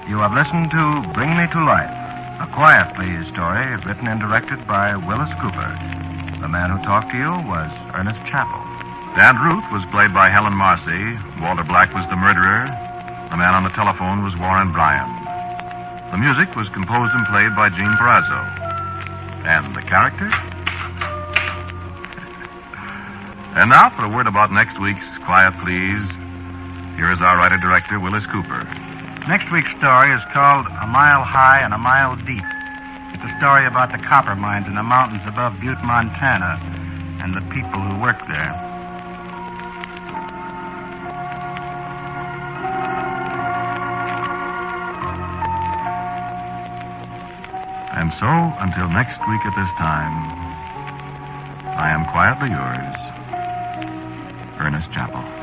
You have listened to Bring Me to Life, a Quiet Please story written and directed by Willis Cooper. The man who talked to you was Ernest Chappell. Dad Ruth was played by Helen Marcy. Walter Black was the murderer. The man on the telephone was Warren Bryan. The music was composed and played by Gene Perazzo. And the character? And now for a word about next week's Quiet Please. Here is our writer-director, Willis Cooper. Next week's story is called A Mile High and a Mile Deep. It's a story about the copper mines in the mountains above Butte, Montana, and the people who work there. And so, until next week at this time, I am quietly yours, Ernest Chappell.